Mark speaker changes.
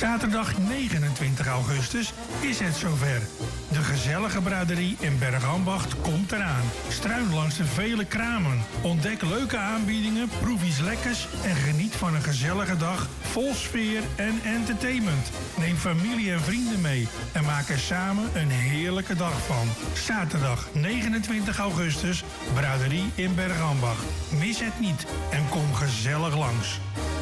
Speaker 1: Zaterdag 29 augustus is het zover. De gezellige braderie in Bergambacht komt eraan. Struin langs de vele kramen. Ontdek leuke aanbiedingen, proef iets lekkers en geniet van een gezellige dag vol sfeer en entertainment. Neem familie en vrienden mee en maak er samen een heerlijke dag van. Zaterdag 29 augustus, braderie in Bergambacht. Mis het niet en kom gezellig langs.